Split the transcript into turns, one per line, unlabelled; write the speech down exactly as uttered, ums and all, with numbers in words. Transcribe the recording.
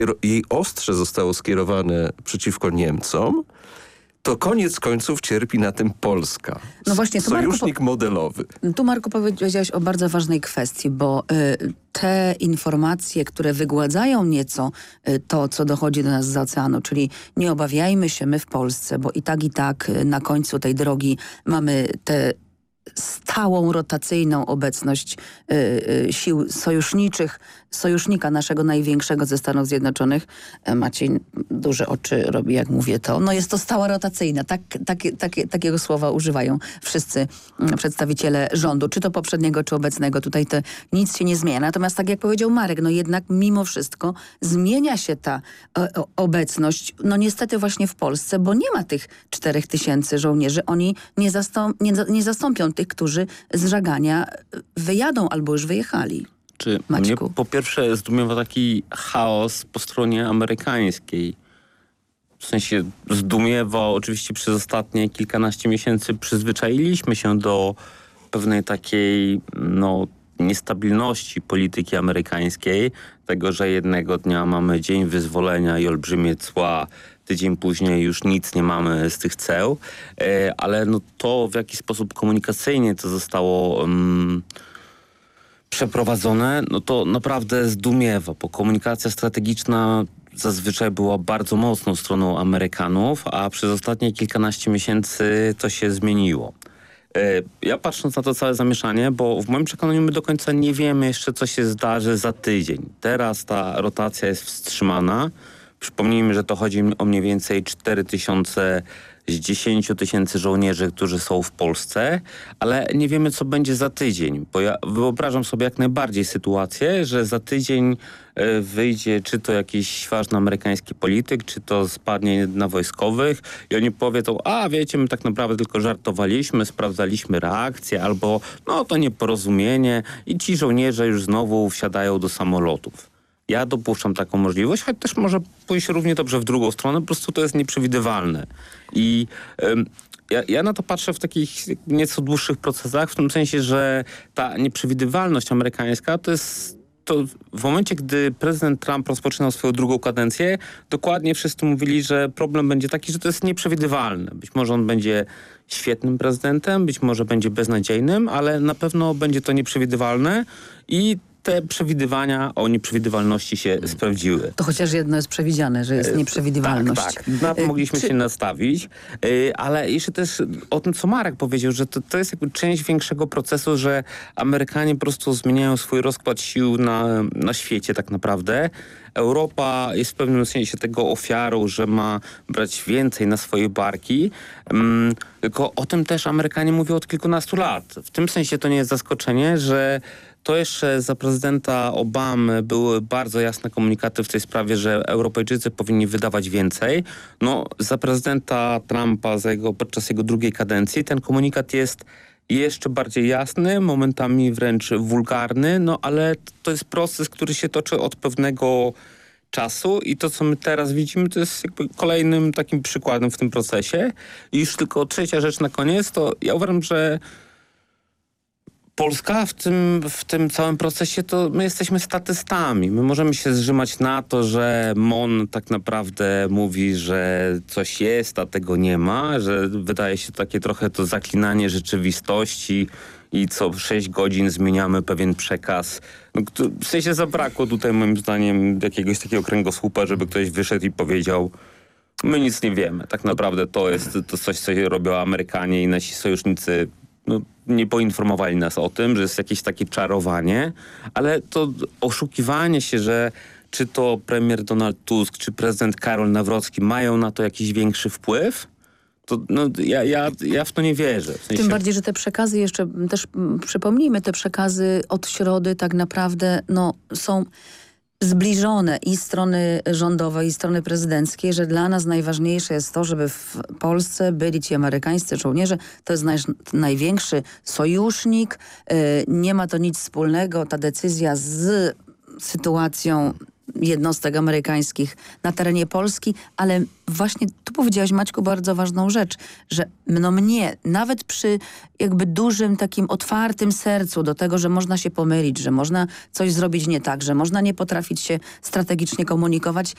jej ostrze zostało skierowane przeciwko Niemcom, to koniec końców cierpi na tym Polska.
No właśnie, to
Sojusznik
Marku,
modelowy.
Tu, Marku, powiedziałeś o bardzo ważnej kwestii, bo y, te informacje, które wygładzają nieco y, to, co dochodzi do nas z oceanu, czyli nie obawiajmy się my w Polsce, bo i tak, i tak y, na końcu tej drogi mamy te stałą, rotacyjną obecność y, y, sił sojuszniczych, sojusznika naszego największego ze Stanów Zjednoczonych. E, Maciej duże oczy robi, jak mówię to. No jest to stała rotacyjna. Tak, tak, tak, takiego słowa używają wszyscy mm, przedstawiciele rządu, czy to poprzedniego, czy obecnego. Tutaj to nic się nie zmienia. Natomiast tak jak powiedział Marek, no jednak mimo wszystko zmienia się ta o, o, obecność, no niestety właśnie w Polsce, bo nie ma tych czterech tysięcy żołnierzy. Oni nie, zastąp, nie, nie zastąpią tych, którzy z żagania wyjadą albo już wyjechali.
Czy
Maćku?
mnie po pierwsze zdumiewa taki chaos po stronie amerykańskiej. W sensie zdumiewa oczywiście przez ostatnie kilkanaście miesięcy przyzwyczailiśmy się do pewnej takiej no, niestabilności polityki amerykańskiej. Tego, że jednego dnia mamy Dzień Wyzwolenia i olbrzymie cła, tydzień później już nic nie mamy z tych ceł. E, ale no, to w jaki sposób komunikacyjnie to zostało Um, przeprowadzone, no to naprawdę zdumiewa, bo komunikacja strategiczna zazwyczaj była bardzo mocną stroną Amerykanów, a przez ostatnie kilkanaście miesięcy to się zmieniło. Ja patrząc na to całe zamieszanie, bo w moim przekonaniu my do końca nie wiemy jeszcze, co się zdarzy za tydzień. Teraz ta rotacja jest wstrzymana. Przypomnijmy, że to chodzi o mniej więcej cztery tysiące z dziesięciu tysięcy żołnierzy, którzy są w Polsce, ale nie wiemy, co będzie za tydzień, bo ja wyobrażam sobie jak najbardziej sytuację, że za tydzień y, wyjdzie czy to jakiś ważny amerykański polityk, czy to spadnie na wojskowych i oni powiedzą, a wiecie, my tak naprawdę tylko żartowaliśmy, sprawdzaliśmy reakcję, albo no to nieporozumienie i ci żołnierze już znowu wsiadają do samolotów. Ja dopuszczam taką możliwość, choć też może pójść równie dobrze w drugą stronę, po prostu to jest nieprzewidywalne. I ym, ja, ja na to patrzę w takich nieco dłuższych procesach, w tym sensie, że ta nieprzewidywalność amerykańska to jest to w momencie, gdy prezydent Trump rozpoczynał swoją drugą kadencję, dokładnie wszyscy mówili, że problem będzie taki, że to jest nieprzewidywalne. Być może on będzie świetnym prezydentem, być może będzie beznadziejnym, ale na pewno będzie to nieprzewidywalne i te przewidywania o nieprzewidywalności się sprawdziły.
To chociaż jedno jest przewidziane, że jest nieprzewidywalność.
Tak, tak. Na to mogliśmy
Czy...
się nastawić. Ale jeszcze też o tym, co Marek powiedział, że to, to jest jakby część większego procesu, że Amerykanie po prostu zmieniają swój rozkład sił na, na świecie tak naprawdę. Europa jest w pewnym sensie tego ofiarą, że ma brać więcej na swoje barki. Um, tylko o tym też Amerykanie mówią od kilkunastu lat. W tym sensie to nie jest zaskoczenie, że to jeszcze za prezydenta Obamy były bardzo jasne komunikaty w tej sprawie, że Europejczycy powinni wydawać więcej. No, za prezydenta Trumpa za jego, podczas jego drugiej kadencji ten komunikat jest jeszcze bardziej jasny, momentami wręcz wulgarny, no ale to jest proces, który się toczy od pewnego czasu i to, co my teraz widzimy, to jest jakby kolejnym takim przykładem w tym procesie. I już tylko trzecia rzecz na koniec, to ja uważam, że Polska w tym, w tym całym procesie to my jesteśmy statystami. My możemy się zrzymać na to, że M O N tak naprawdę mówi, że coś jest, a tego nie ma, że wydaje się takie trochę to zaklinanie rzeczywistości i co sześć godzin zmieniamy pewien przekaz. No, w sensie zabrakło tutaj moim zdaniem jakiegoś takiego kręgosłupa, żeby ktoś wyszedł i powiedział, my nic nie wiemy. Tak naprawdę to jest to coś, co robią Amerykanie i nasi sojusznicy. No, nie poinformowali nas o tym, że jest jakieś takie czarowanie, ale to oszukiwanie się, że czy to premier Donald Tusk, czy prezydent Karol Nawrocki mają na to jakiś większy wpływ, to no, ja, ja, ja w to nie wierzę. W sensie...
Tym bardziej, że te przekazy jeszcze, też przypomnijmy, te przekazy od środy tak naprawdę no, są zbliżone i strony rządowej, i strony prezydenckiej, że dla nas najważniejsze jest to, żeby w Polsce byli ci amerykańscy żołnierze. To jest naj, największy sojusznik. Yy, nie ma to nic wspólnego. Ta decyzja z sytuacją jednostek amerykańskich na terenie Polski, ale właśnie tu powiedziałaś, Maćku, bardzo ważną rzecz, że no mnie, nawet przy jakby dużym takim otwartym sercu do tego, że można się pomylić, że można coś zrobić nie tak, że można nie potrafić się strategicznie komunikować,